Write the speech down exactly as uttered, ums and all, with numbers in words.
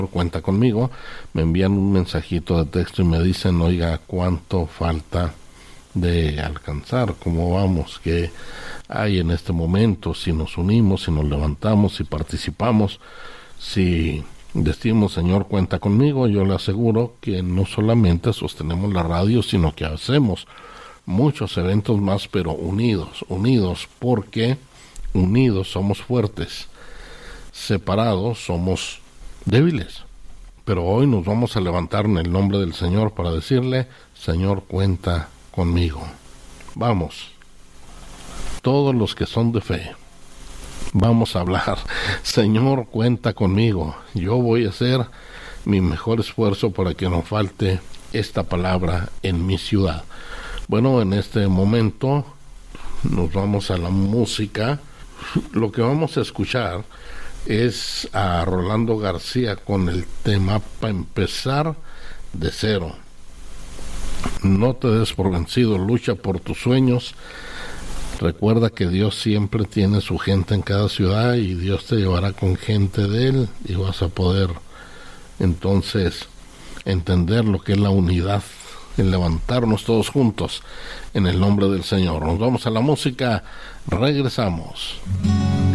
Cuenta conmigo, me envían un mensajito de texto y me dicen, oiga, cuánto falta de alcanzar, cómo vamos, qué hay en este momento, si nos unimos, si nos levantamos, si participamos, si decimos, Señor, cuenta conmigo. Yo le aseguro que no solamente sostenemos la radio, sino que hacemos muchos eventos más, pero unidos, unidos, porque unidos somos fuertes, separados somos débiles. Pero hoy nos vamos a levantar en el nombre del Señor para decirle, Señor, cuenta conmigo. Vamos, todos los que son de fe, vamos a hablar. Señor, cuenta conmigo. Yo voy a hacer mi mejor esfuerzo para que no falte esta palabra en mi ciudad. Bueno, en este momento nos vamos a la música. Lo que vamos a escuchar es a Rolando García con el tema Para empezar de cero. No te des por vencido, lucha por tus sueños. Recuerda que Dios siempre tiene su gente en cada ciudad y Dios te llevará con gente de Él y vas a poder entonces entender lo que es la unidad, el levantarnos todos juntos en el nombre del Señor. Nos vamos a la música, regresamos.